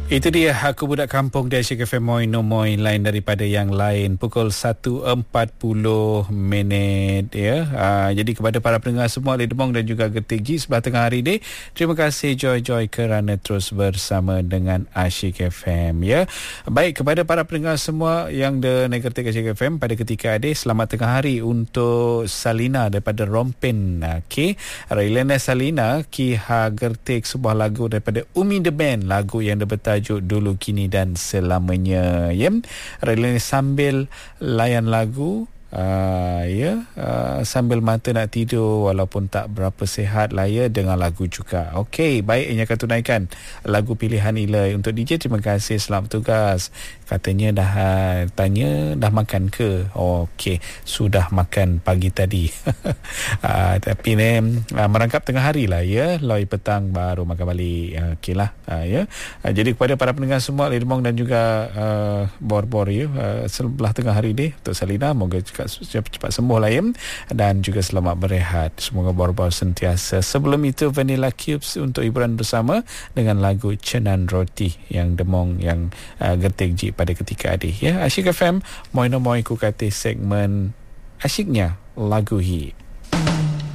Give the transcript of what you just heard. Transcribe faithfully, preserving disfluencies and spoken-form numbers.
Itu dia Aku Budak Kampung di Asyik F M Moi No Moi, lain daripada yang lain. Pukul satu empat puluh minit ya. Uh, jadi kepada para pendengar semua di Demong dan juga Getik G sebelah tengah hari ini, terima kasih Joy-Joy kerana terus bersama dengan Asyik F M ya. Baik, kepada para pendengar semua yang de Getik Asyik F M pada ketika ada, selamat tengah hari untuk Salina daripada Rompen. Okey, Railana Salina ki ha Getik sebuah lagu daripada Umi The Band, lagu yang dia tajuk Dulu Kini dan Selamanya ya. Relani sambil layan lagu Uh, ya uh, sambil mata nak tidur walaupun tak berapa sihat lah ya, dengan lagu juga. Okey, baik, ini akan tunaikan lagu pilihan Ila untuk D J. Terima kasih, selamat tugas. Katanya dah uh, tanya dah makan ke? Oh, okey, sudah makan pagi tadi. uh, tapi ni uh, merangkap tengah hari lah ya, loi petang baru makan balik. uh, Okey lah uh, ya. Uh, jadi kepada para pendengar semua Limong dan juga uh, Bor-Bor ya, uh, sebelah tengah hari ni untuk Salina, moga cepat-cepat sembuh lah ya, dan juga selamat berehat. Semoga Bor-Bor sentiasa. Sebelum itu Vanilla Cubes untuk hiburan bersama dengan lagu Cenan Roti yang Demong yang uh, Getik G pada ketika adik ya. Asyik F M Moi No Moi ku kata segmen asyiknya lagu hit.